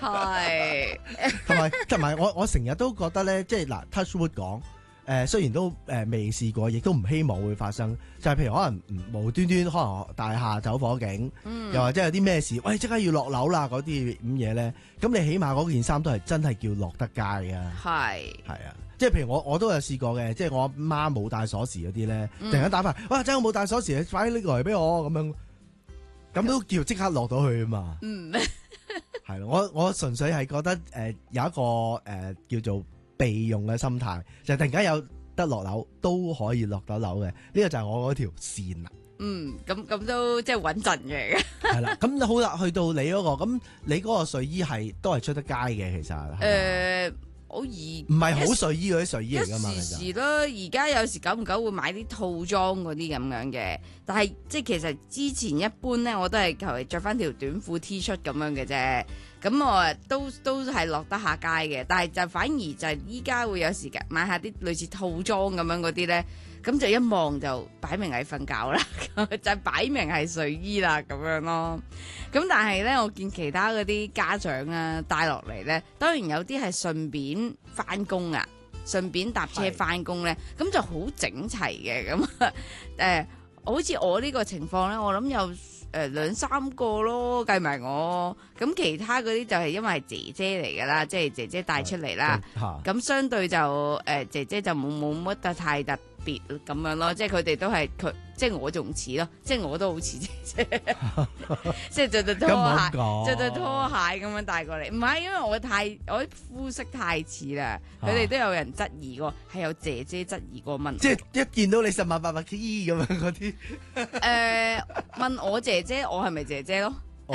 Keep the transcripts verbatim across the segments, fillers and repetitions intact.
係， 同埋同埋我我成日都覺得咧，即係嗱 touch wood 講。誒雖然都誒未試過，亦都唔希望會發生，就係、是、譬如可能無端端可能大廈走火警， 嗯、 又或者有啲咩事，喂即刻要落樓啦嗰啲咁嘢咧，咁你起碼嗰件衫都係真係叫落得街㗎。 係係啊，即係譬如我我都有試過嘅，即係我阿媽冇帶鎖匙嗰啲咧，突然間打翻，嗯、哇真係我冇帶鎖匙，你快啲拎過嚟俾我咁樣，咁都叫即刻落到去啊嘛。 嗯， 係咯，我我純粹係覺得誒、呃、有一個誒、呃、叫做備用嘅心態，就突然間有得落樓都可以落到樓嘅，呢、這個就係我嗰條線啦。 嗯，咁咁都即係穩陣嘅。 係啦，咁好啦，去到你嗰、那個，咁你嗰個睡衣係都係出得街嘅，其實誒。 呃好而唔係好睡衣嗰啲睡衣嚟㗎嘛， 一時時咯，而家有時久唔久會買啲套裝嗰啲咁樣嘅，但係即係其實之前一般咧，我都係求其着翻條短褲 T 恤咁樣嘅啫。咁我都都係落得下街嘅，但係就反而就係依家會有時間買下啲類似套裝咁樣嗰啲咧，咁就一望就擺明係瞓覺啦，就擺明係睡衣啦咁樣咯。咁但係咧，我見其他嗰啲家長啊帶落嚟咧，當然有啲係順便翻工啊，順便搭車翻工咧，咁就好整齊嘅。咁誒，好似我呢個情況咧，我諗有誒兩三個咯，計埋我。咁其他嗰啲就係因為係姐姐嚟噶啦，即係姐姐帶出嚟啦。咁相對就誒、呃、姐姐就冇冇乜得太特別咁樣咯，即係佢哋都係佢，即係我仲似咯，即係我都好似姐姐，即係着對拖鞋，着對拖鞋咁樣帶過嚟。唔係因為我太我膚色太似啦，佢哋都有人質疑過，係有姐姐質疑過問， 即係一見到你十萬八百 K 咁樣嗰啲， 誒問我姐姐，我係咪姐姐咯？ 哦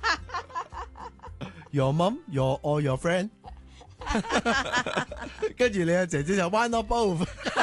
，Your mom, your or your friend， 跟住你阿姐姐就 Why not both？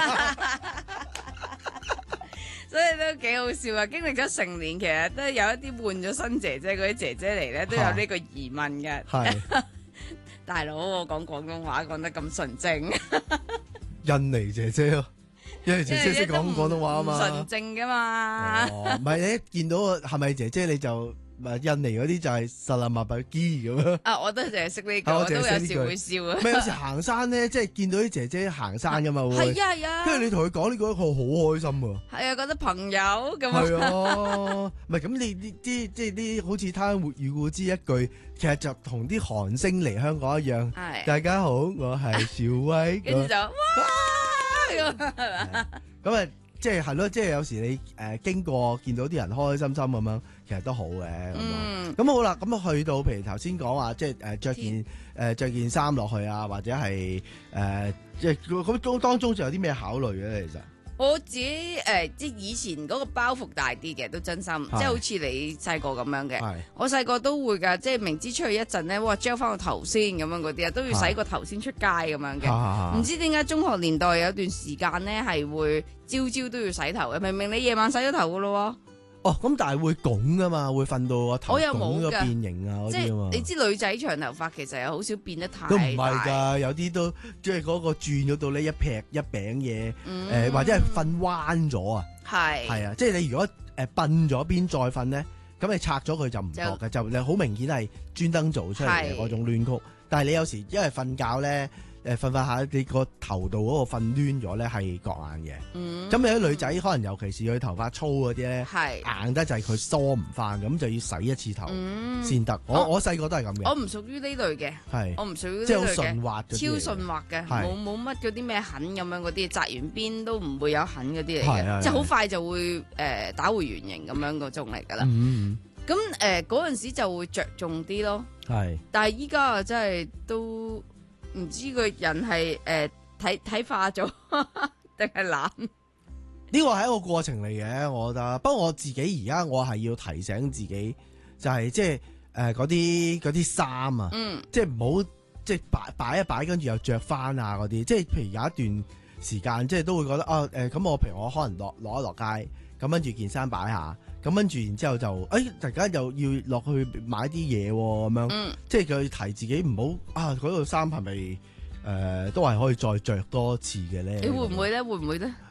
所以都幾好笑啊！經歷咗成年，其實都有一啲換咗新姐姐嗰啲姐姐嚟咧，都有呢個疑問嘅。係大佬，我講廣東話講得咁純正， 印尼姐姐咯，印尼姐姐識講廣東話啊嘛， 純正噶嘛。 哦，唔係你一見到係咪姐姐你就。印尼嗰啲就係薩拉馬巴基咁樣啊！我都淨係識呢個，我都有時會笑啊。 咪有時行山咧，即係見到啲姐姐行山噶嘛，會係啊係啊。跟住你同佢講呢個，佢好開心喎。 係啊，覺得朋友咁。 係啊，唔係咁你啲啲即係啲好似他活與故知一句，其實就同啲韓星嚟香港一樣。係大家好，我係小威。 跟住就哇咁係嘛？ 咁啊。即係係咯，即係有時你誒、呃、經過見到啲人開開心心咁樣，其實都好嘅咁樣。咁、嗯、好啦，咁去到譬如頭先講話，即係誒著件誒著件衫落去啊，或者係誒、呃、即係咁當當中就有啲咩考慮嘅其實？ 我自己誒、呃，即係以前嗰個包袱大啲嘅，都真心，即係好似你細個咁樣嘅。我細個都會㗎，即係明知出去一陣咧，哇 gel 翻個頭先咁樣嗰啲啊，都要洗個頭先出街咁樣嘅。唔知點解中學年代有段時間咧係會朝朝都要洗頭嘅，明明你夜晚洗咗頭㗎咯喎。 哦，咁但係會拱噶嘛，會瞓到個頭我又冇個變形啊嗰啲啊嘛。 你知女仔長頭髮其實又好少變得太大。 都唔係㗎，有啲都即係嗰個轉嗰度咧一劈一餅嘢，誒、嗯呃、或者係瞓彎咗啊。係係啊，即係你如果誒笨咗邊再瞓咧，咁你拆咗佢就唔覺嘅，就你好明顯係專登做出嚟嘅嗰種亂曲。但係你有時因為瞓覺咧。誒瞓瞓下，你個頭度嗰個瞓攣咗咧係覺硬嘅。咁、嗯、有啲女仔可能尤其是佢頭髮粗嗰啲咧，硬得就係佢梳唔翻，咁就要洗一次頭先得。我我細個都係咁嘅。我唔屬於呢類嘅，我唔屬於呢類嘅，即係好順滑嘅，超順滑嘅，冇冇乜嗰啲咩痕咁樣嗰啲，紮完邊都唔會有痕嗰啲嚟嘅，即係好快就會誒、呃、打回原形咁樣嗰種嚟㗎啦。咁誒嗰陣時就會着重啲咯。係，但係依家啊真係都。唔知個人係誒睇睇化咗定係懶？呢個係一個過程嚟嘅，我覺得。不過我自己而家我係要提醒自己，就係即係誒嗰啲嗰啲衫啊，嗯、即係唔好即係擺擺一擺，跟住又着翻啊嗰啲。即係譬如有一段時間，即係都會覺得啊誒，咁、呃、我譬如我可能落落一落街，咁跟住件衫擺下。咁跟住，然之後就，誒、哎，突然間又要落去買啲嘢喎，咁樣，嗯、即係佢提自己唔好啊，嗰套衫係咪誒都係可以再着多次嘅咧？ 你會唔會咧？會唔會咧？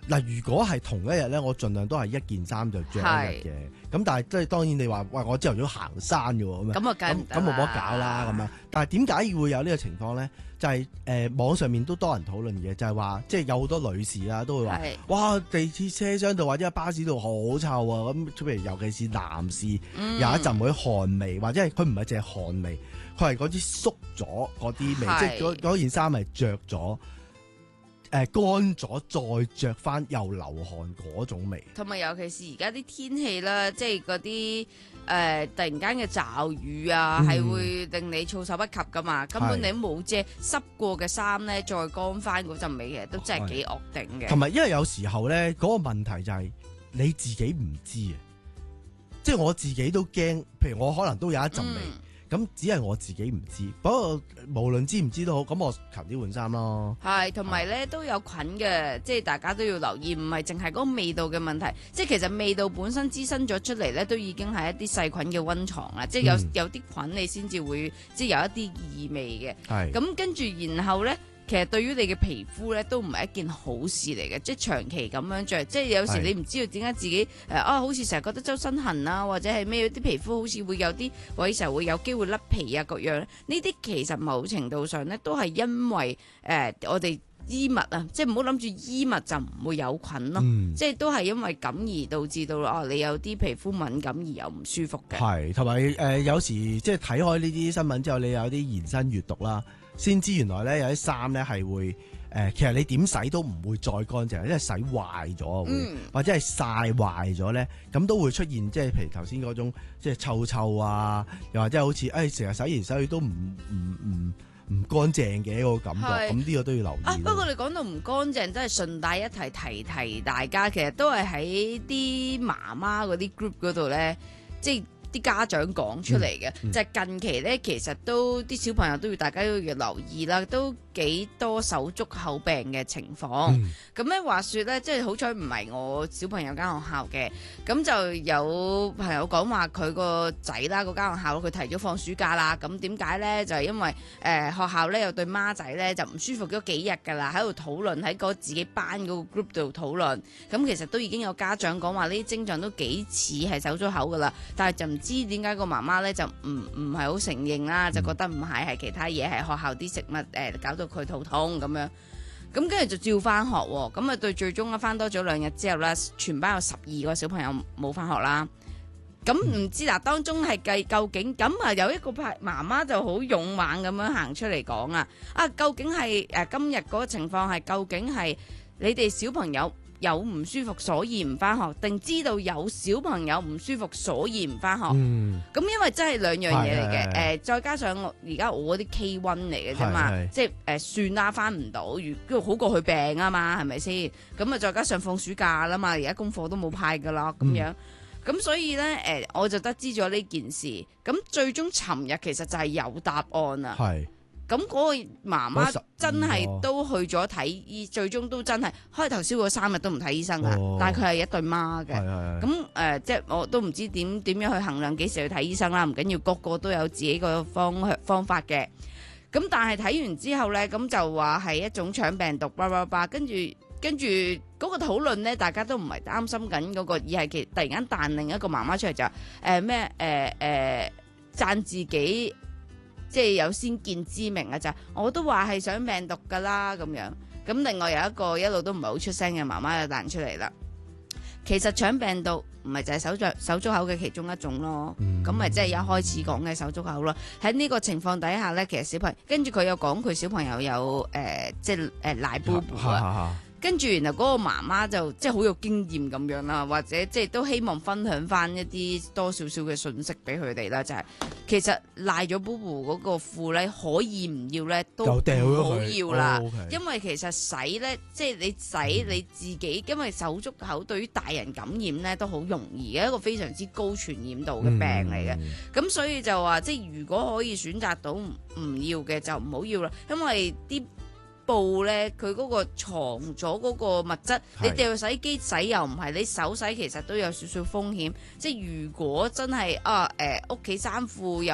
嗱，如果係同一日咧，我盡量都係一件衫就着一日嘅。咁但係即係當然你話，喂，我朝頭早行山嘅喎，咁啊，咁咁冇乜搞啦咁樣。但係點解會有呢個情況咧？就係、是、誒、呃、網上面都多人討論嘅，就係、是、話即係有好多女士啦都會話，哇，地鐵車廂度或者巴士度好臭啊！咁譬如尤其是男士、嗯、有一陣嗰啲汗味，或者係佢唔係淨係汗味，佢係嗰啲縮咗嗰啲味，即係嗰件衫係着咗。誒乾咗再着翻又流汗嗰種味， 同埋尤其是而家啲天氣啦，即係嗰啲誒突然間嘅驟雨啊，係、嗯、會令你措手不及噶嘛。根本你冇遮濕過嘅衫咧，再乾翻嗰陣味，其實都真係幾惡頂嘅。同埋因為有時候咧，嗰、嗰個問題就係你自己唔知啊，即係我自己都驚。譬如我可能都有一陣味。嗯咁只係我自己唔知，不過無論知唔知都好，咁我求啲換衫咯。 係，同埋咧都有菌嘅，即係大家都要留意，唔係淨係嗰個味道嘅問題。即係其實味道本身滋生咗出嚟咧，都已經係一啲細菌嘅溫床啦。即係有、嗯、有啲菌你先至會，即係有一啲異味嘅。係。咁跟住然後咧。其實對於你嘅皮膚咧都唔係一件好事嚟嘅，即係長期咁樣着，即係有時你唔知道點解自己誒啊，好似成日覺得周身痕啊，或者係咩啲皮膚好似會有啲位時候會有機會甩皮啊各樣，呢啲其實某程度上咧都係因為誒、呃、我哋衣物啊，即係唔好諗住衣物就唔會有菌咯，嗯、即係都係因為咁而導致到哦你有啲皮膚敏感而又唔舒服嘅。係，同埋誒有時即係睇開呢啲新聞之後，你有啲延伸閱讀啦。先知原來咧有啲衫咧係會誒、呃，其實你點洗都唔會再乾淨，因為洗壞咗、嗯、或者係曬壞咗咧，咁都會出現即係譬如頭先嗰種即係臭臭啊，又或者好似誒成日洗完洗去都唔唔唔唔乾淨嘅一個感覺，咁呢個都要留意。啊，不過你講到唔乾淨，真係順帶一提提提大家，其實都係喺啲媽媽嗰啲 group 嗰度咧，即係。啲家長講出嚟嘅、嗯嗯、就係近期咧，其實都啲小朋友都要大家都要留意啦，都幾多手足口病嘅情況。咁咧、嗯、話說咧，即係好彩唔係我小朋友間學校嘅，咁就有朋友講話佢個仔啦，嗰間學校佢提早放暑假啦。咁點解咧？就係、是、因為誒、呃、學校咧有對孖仔咧就唔舒服咗幾日㗎啦，喺度討論喺個自己班嗰個 group 度討論。咁其實都已經有家長講話呢啲症狀都幾似係手足口㗎啦，但係就唔知點解個媽媽咧就唔唔係好承認啦，就覺得唔係係其他嘢，係學校啲食物誒、呃、搞到佢肚痛咁樣，咁跟住就照翻學喎，咁啊對最終啊翻多咗兩日之後咧，全班有十二個小朋友冇翻學啦。咁唔知嗱，當中係計究竟咁啊？有一個媽媽就好勇猛咁樣行出嚟講啊，啊究竟係誒、呃、今日嗰個情況係究竟係你哋小朋友有唔舒服所以唔翻學，定知道有小朋友唔舒服所以唔翻學？咁、嗯、因為真係兩樣嘢嚟嘅，誒、呃、再加上而家我嗰啲 K 一嚟嘅啫嘛，即係誒、呃、算啦，翻唔到，如好過佢病啊嘛，係咪先？咁啊再加上放暑假啦嘛，而家功課都冇派噶啦，咁樣，咁、嗯、所以咧誒、呃、我就得知咗呢件事，咁最終尋日其實就係有答案啦。咁嗰個媽媽真係都去咗睇醫，最終都真係開頭燒咗三日都唔睇醫生㗎，哦、但係佢係一對孖嘅。咁誒、呃，即係我都唔知點點樣去衡量幾時去睇醫生啦。唔緊要，個個都有自己個方方法嘅。咁但係睇完之後咧，咁就話係一種腸病毒，叭叭叭，跟住跟住嗰個討論咧，大家都唔係擔心緊嗰個，而係其實突然間彈另一個媽媽出嚟就誒咩誒誒讚自己。即係有先見之明啊！就我都話係想病毒噶啦咁樣。咁另外有一個一路都唔係好出聲嘅媽媽就彈出嚟啦。其實腸病毒唔係就係手足手足口嘅其中一種咯。咁咪即係一開始講嘅手足口咯。喺呢個情況底下咧，其實小朋友跟住佢又講佢小朋友有誒、呃、即係誒奶布布啊。跟住，然後嗰個媽媽就即係好有經驗咁樣啦，或者即係都希望分享翻一啲多少少嘅信息俾佢哋啦，就係、是、其實賴咗 BoBo 嗰個褲咧，可以唔要咧都唔好要啦，哦 okay、因為其實洗咧，即係你洗你自己，因為手足口對於大人感染咧都好容易嘅一個非常之高傳染度嘅病嚟嘅，咁、嗯、所以就話即係如果可以選擇到唔要嘅就唔好要啦，因為啲布咧，佢嗰個藏咗嗰個物質，你掉洗機洗又唔係，你手洗其實都有少少風險。即係如果真係啊誒屋企衫褲又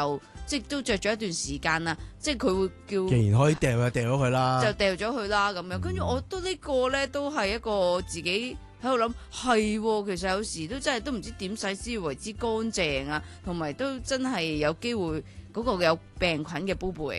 即係都着咗一段時間啦，即係佢會叫， 既然可以掉就掉咗佢啦， 就掉咗佢啦咁樣。跟住、嗯、我都呢個咧都係一個自己喺度諗，係其實有時都真係都唔知點洗先為之乾淨啊，同埋都真係有機會嗰個有病菌嘅 boo boo 嚟